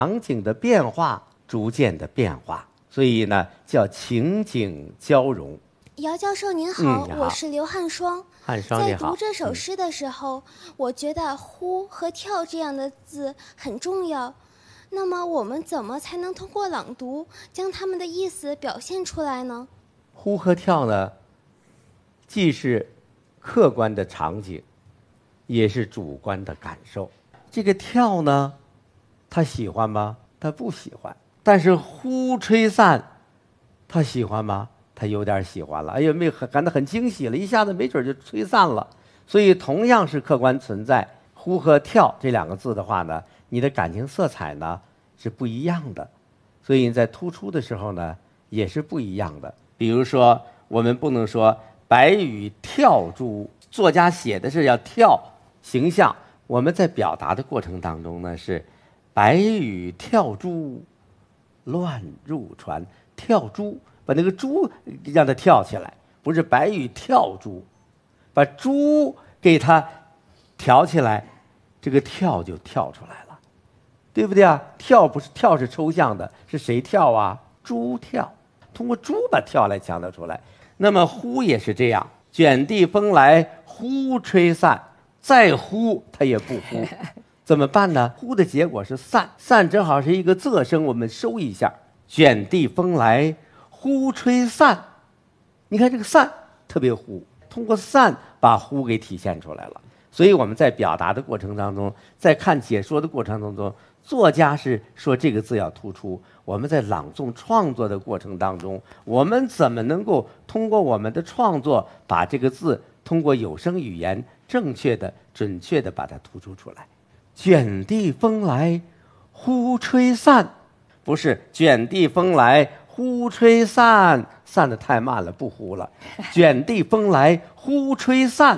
场景的变化逐渐的变化，所以呢叫情景交融。 姚教授您好， 你好， 我是刘汉双。 汉双你好。 在读这首诗的时候，我觉得呼和跳这样的字很重要。那么我们怎么才能通过朗读将它们的意思表现出来呢？ 呼和跳呢，既是客观的场景，也是主观的感受。这个跳呢，他喜欢吗？他不喜欢。但是呼吹散，他喜欢吗？他有点喜欢了。哎呀，感到很惊喜了，一下子没准就吹散了。所以同样是客观存在，呼和跳这两个字的话呢，你的感情色彩呢是不一样的，所以你在突出的时候呢也是不一样的。比如说，我们不能说白羽跳珠，作家写的是要跳形象，我们在表达的过程当中呢是白羽跳珠乱入船，跳珠把那个珠让它跳起来，不是白羽跳珠，把珠给它挑起来，这个跳就跳出来了，对不对啊？跳是抽象的，是谁跳啊？珠跳，通过珠把跳来强调出来。那么呼也是这样，卷地风来呼吹散，再呼它也不呼，怎么办呢？呼的结果是散，散正好是一个仄声，我们收一下，卷地风来呼吹散。你看这个散特别呼，通过散把呼给体现出来了。所以我们在表达的过程当中，在看解说的过程当中，作家是说这个字要突出，我们在朗诵创作的过程当中，我们怎么能够通过我们的创作把这个字通过有声语言正确的准确的把它突出出来。卷地风来呼吹散，不是卷地风来呼吹散，散得太慢了，不呼了。卷地风来呼吹散，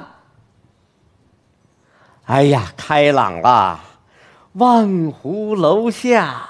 哎呀，开朗了，望湖楼下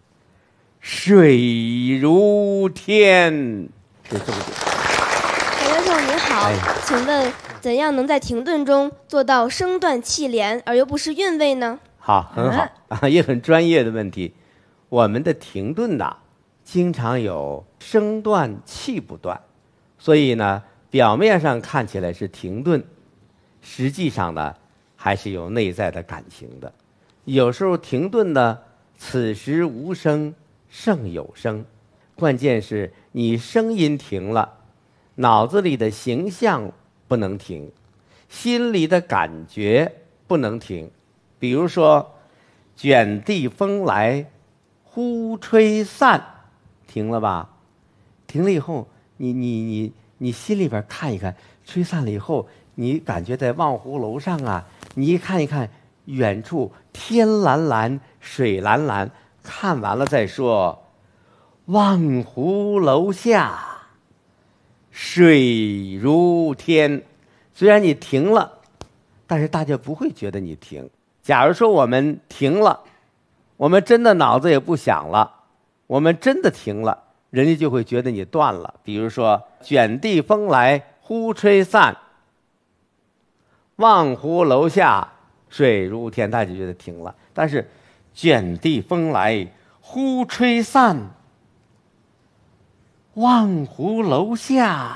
水如天，是重点。 姚教授您好，请问怎样能在停顿中做到声断气连而又不失韵味呢？ 好，很好啊，也很专业的问题。我们的停顿呐，经常有声断气不断，所以呢，表面上看起来是停顿，实际上呢，还是有内在的感情的。有时候停顿呢，此时无声胜有声，关键是你声音停了，脑子里的形象不能停，心里的感觉不能停。比如说，卷地风来呼吹散，停了吧？停了以后，你心里边看一看，吹散了以后，你感觉在望湖楼上啊，你一看一看，远处天蓝蓝，水蓝蓝，看完了再说，望湖楼下水如天。虽然你停了，但是大家不会觉得你停。假如说我们停了，我们真的脑子也不想了，我们真的停了，人家就会觉得你断了。比如说卷地风来呼吹散，望湖楼下水如天，大家就觉得停了。但是卷地风来呼吹散，望湖楼下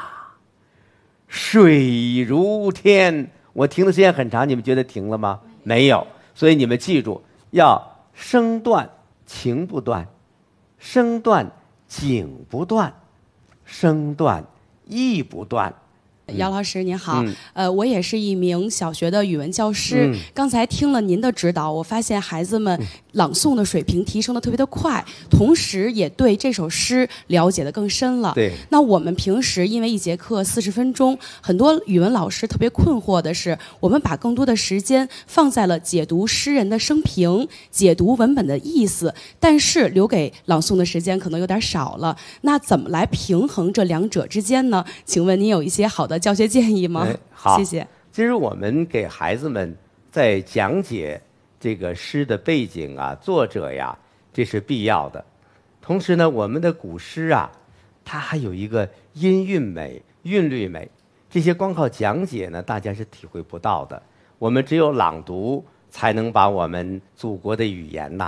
水如天，我停的时间很长，你们觉得停了吗？没有。所以你们记住，要声断情不断，声断景不断，声断意不断。 姚老师您好，我也是一名小学的语文教师。刚才听了您的指导，我发现孩子们朗诵的水平提升的特别的快，同时也对这首诗了解的更深了。 对， 那我们平时因为一节课40分钟，很多语文老师特别困惑的是，我们把更多的时间放在了解读诗人的生平、解读文本的意思，但是留给朗诵的时间可能有点少了。那怎么来平衡这两者之间呢？请问您有一些好的教学建议吗？ 好， 谢谢。 其实我们给孩子们在讲解这个诗的背景啊、作者呀，这是必要的。同时呢，我们的古诗啊，它还有一个音韵美、韵律美，这些光靠讲解呢，大家是体会不到的。我们只有朗读，才能把我们祖国的语言呐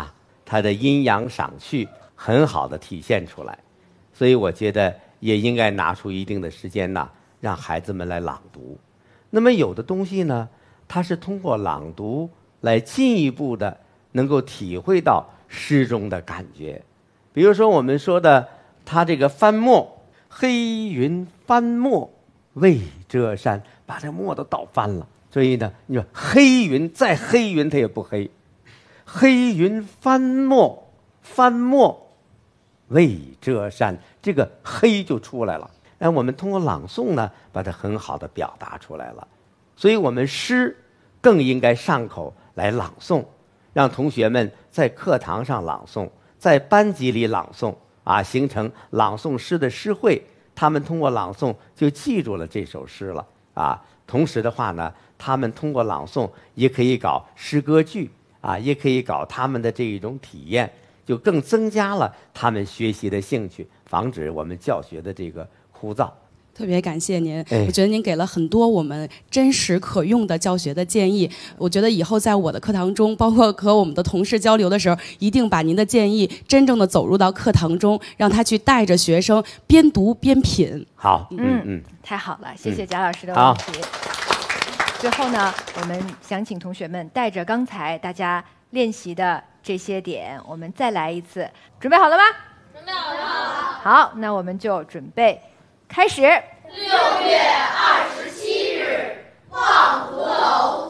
它的阴阳赏趣很好的体现出来。所以我觉得也应该拿出一定的时间呢，让孩子们来朗读。那么有的东西呢，它是通过朗读来进一步的能够体会到诗中的感觉。比如说我们说的它这个翻墨，黑云翻墨未遮山，把这墨都倒翻了。所以呢，你说黑云再黑云它也不黑，黑云翻墨，翻墨未遮山，这个黑就出来了。我们通过朗诵呢，把它很好的表达出来了。所以我们诗更应该上口来朗诵，让同学们在课堂上朗诵，在班级里朗诵形成朗诵诗的诗会。他们通过朗诵就记住了这首诗了同时的话呢，他们通过朗诵也可以搞诗歌剧也可以搞他们的这一种体验，就更增加了他们学习的兴趣，防止我们教学的这个枯燥。 特别感谢您，我觉得您给了很多我们真实可用的教学的建议。我觉得以后在我的课堂中，包括和我们的同事交流的时候，一定把您的建议真正的走入到课堂中，让他去带着学生边读边品。 好， 太好了，谢谢贾老师的问题。最后呢，我们想请同学们带着刚才大家练习的这些点，我们再来一次。准备好了吗？准备好了。好，那我们就准备开始。6月27日，望湖楼。